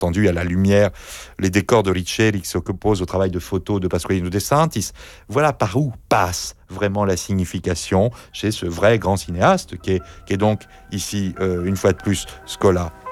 entendu à la lumière les décors de Riccieri qui s'opposent au travail de photo de Pasqualino De Santis. Voilà par où passe vraiment la signification chez ce vrai grand cinéaste qui est donc ici, une fois de plus, Scola.